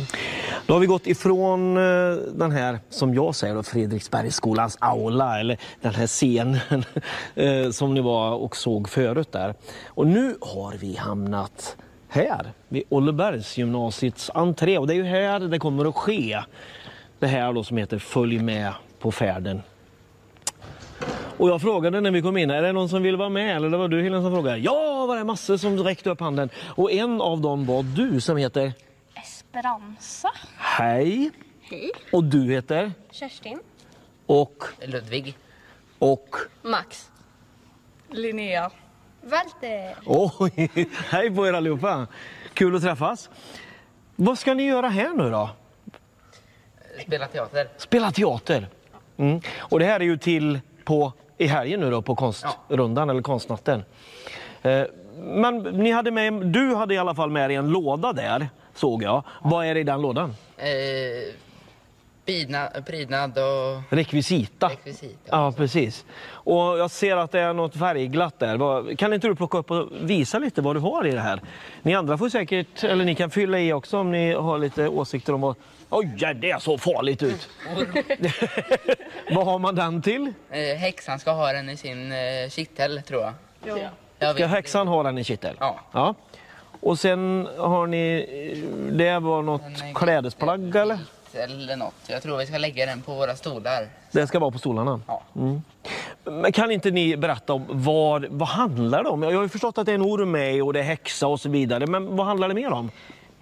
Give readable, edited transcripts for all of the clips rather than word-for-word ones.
Då har vi gått ifrån den här, som jag säger då, Fredriksbergsskolans aula, eller den här scenen som ni var och såg förut där. Och nu har vi hamnat här vid Ollebergsgymnasiets entré, och det är ju här det kommer att ske. Det här då som heter Följ med på färden. Och jag frågade när vi kom in, är det någon som vill vara med? Eller det var du, Helena, som frågade? Ja, var det massor som räckte upp handen. Och en av dem var du som heter? Esperanza. Hej. Hej. Och du heter? Kerstin. Och? Ludvig. Och? Max. Linnea. Walter. Oj, hej på er allihopa. Kul att träffas. Vad ska ni göra här nu då? Spela teater. Spela teater. Och det här är ju till i helgen nu då, på konstrundan eller konstnatten. Men ni hade du hade i alla fall med dig en låda där, såg jag. Vad är det i den lådan? Prydnad och Rekvisita. Ja, precis. Och jag ser att det är något färgglatt där. Kan inte du plocka upp och visa lite vad du har i det här? Ni andra får säkert, eller ni kan fylla i också om ni har lite åsikter om vad... Oj, det så farligt ut. Vad har man den till? Häxan ska ha den i sin kittel, tror jag. Ja. Ska häxan ha den i kittel? Ja. Och sen har ni... Det var något klädesplagg, eller? Eller något. Jag tror vi ska lägga den på våra stolar. Det ska vara på stolarna? Ja. Men kan inte ni berätta om vad handlar det om? Jag har ju förstått att det är en orm med och det är häxa och så vidare. Men vad handlar det mer om?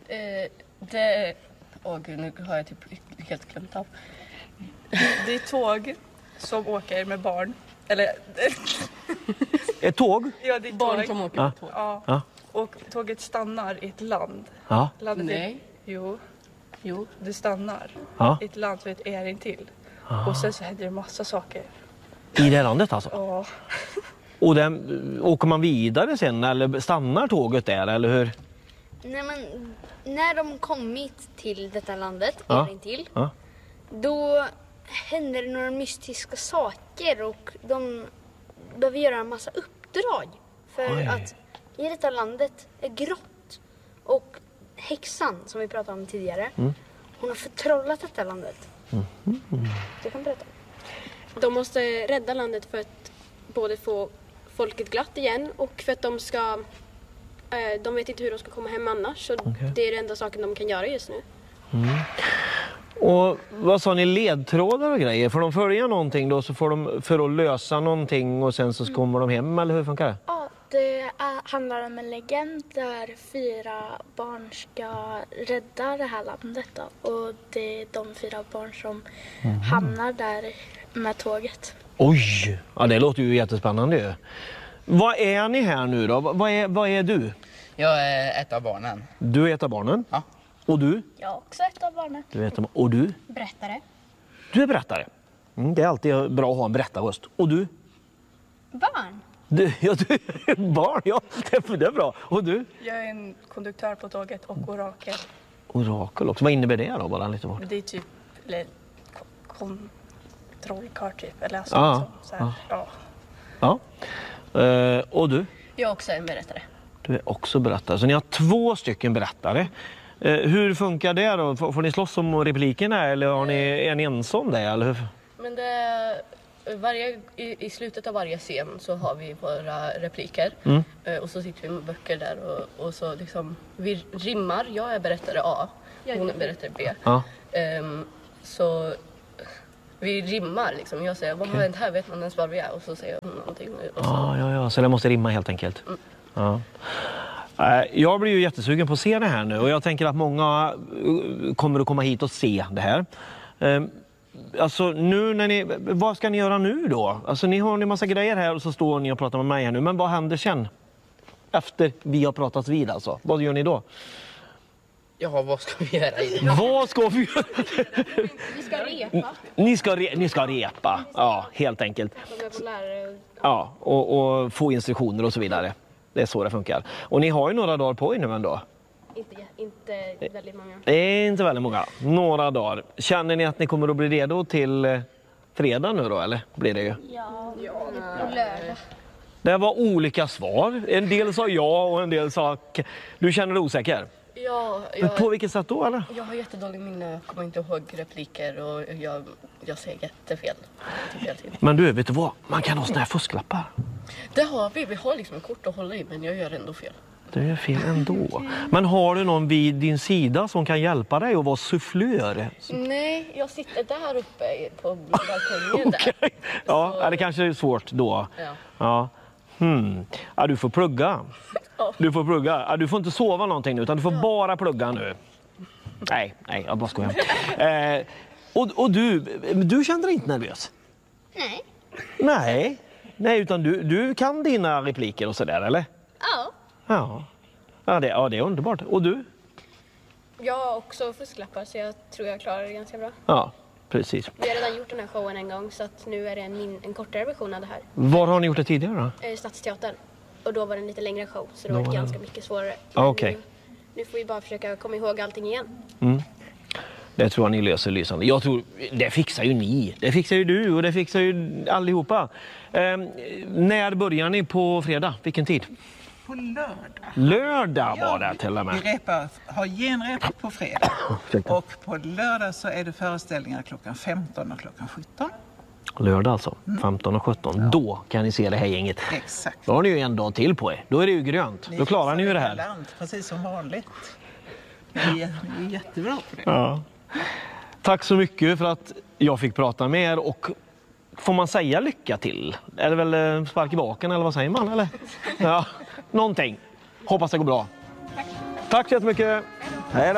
Gud, nu har jag typ helt glömt av. Det är tåg som åker med barn. Eller... Ett tåg? Ja, det är Barn tåg. som åker med tåg. Ja. Och tåget stannar i ett land. Ja. Nej. Jo, det stannar i ett land som heter Erintill. Och sen så händer det massa saker. I det landet alltså? Ja. Och åker man vidare sen eller stannar tåget där, eller hur? Nej, men när de kommit till detta landet, Erintill, då händer det några mystiska saker och de behöver göra en massa uppdrag. För att i detta landet är grått och häxan som vi pratade om tidigare, hon har förtrollat detta landet. Du kan berätta. De måste rädda landet för att både få folket glatt igen och för att de vet inte hur de ska komma hem annars. Så det är den enda saken de kan göra just nu. Och vad sa ni, ledtrådar och grejer? Får de följa någonting då så får de för att lösa någonting och sen så kommer de hem, eller hur funkar det? Ja, det handlar om en legend där 4 barn ska rädda det här landet då. Och det är de 4 barn som hamnar där med tåget. Oj, ja, det låter ju jättespännande ju. Vad är ni här nu då? Vad är du? Jag är ett av barnen. Du är ett av barnen? Ja. Och du? Jag är också ett av barnen. Och du? Berättare. Du är berättare. Det är alltid bra att ha en berättarröst. Och du? Barn. Du är barn, ja. Det är bra. Och du? Jag är en konduktör på tåget och orakel. Orakel också. Vad innebär det då? Bara lite bort. Det är typ kontrollkart typ. Eller alltså, så här. Ja. Och du? Jag är också en berättare. Du är också berättare. Så ni har 2 stycken berättare. Hur funkar det då? Får ni slåss om replikerna eller är ni ensam det? Eller hur? Men i slutet av varje scen så har vi våra repliker. Och så sitter vi med böcker där och så liksom vi rimmar. Jag är berättare A, hon är berättare B. Så vi rimmar liksom. Jag säger, vad har hänt här? Vet man ens var vi är? Och så säger hon någonting. Och så. Så det måste rimma helt enkelt. Ja. Jag blir ju jättesugen på att se det här nu. Och jag tänker att många kommer att komma hit och se det här. Alltså nu vad ska ni göra nu då? Alltså ni har en massa grejer här och så står ni och pratar med mig här nu. Men vad händer sen? Efter vi har pratat vid alltså. Vad gör ni då? Ja, vad ska vi göra i det? Vad ska vi göra? Vi ska repa. Ni ska repa, ja, helt enkelt. De är på lärare. Ja, och få instruktioner och så vidare. Det är så det funkar. Och ni har ju några dagar på er nu ändå. Inte väldigt många. Det är inte väldigt många. Några dagar. Känner ni att ni kommer att bli redo till fredag nu då, eller? Blir det ju? Ja. Lördag. Det var olika svar. En del sa ja och en del sa... Du känner dig osäker? Ja, På vilket sätt då, eller? Jag har jättedålig minne, jag kommer inte ihåg repliker och jag säger jättefel. Men du, vet du vad? Man kan ha såna här fusklappar. Det har vi har liksom ett kort att hålla i, men jag gör ändå fel. Du gör fel ändå. Men har du någon vid din sida som kan hjälpa dig att vara sufflör? Nej, jag sitter där uppe på balkongen okay. där. Ja, det kanske är svårt då. Ja. Ja, du får plugga. Du får plugga. Ja, du får inte sova någonting nu, utan du får bara plugga nu. Nej, jag bara skojar. Och du kände dig inte nervös? Nej, utan du kan dina repliker och sådär, eller? Ja. Ja, det är underbart. Och du? Jag har också fusklappar, så jag tror jag klarar det ganska bra. Ja, precis. Vi har redan gjort den här showen en gång, så att nu är det en kortare version av det här. Var har ni gjort det tidigare då? Stadsteatern. Och då var det en lite längre show, så då var det ganska mycket svårare. Okej. Nu får vi bara försöka komma ihåg allting igen. Det tror jag ni löser lysande. Jag tror, det fixar ju ni. Det fixar ju du och det fixar ju allihopa. När börjar ni på fredag? Vilken tid? På lördag. Lördag var det till och med. Vi har genrep på fredag. Och på lördag så är det föreställningar klockan 15 och klockan 17. Lördag alltså, 15 och 17. Ja. Då kan ni se det här gänget. Exakt. Då har ni ju en dag till på er. Då är det ju grönt. Då klarar ni ju det här. Land, precis som vanligt. Vi är jättebra på det. Ja. Tack så mycket för att jag fick prata med er, och får man säga lycka till? Är det väl spark i baken eller vad säger man? Eller? Ja, någonting. Hoppas det går bra. Tack så jättemycket. Hej då.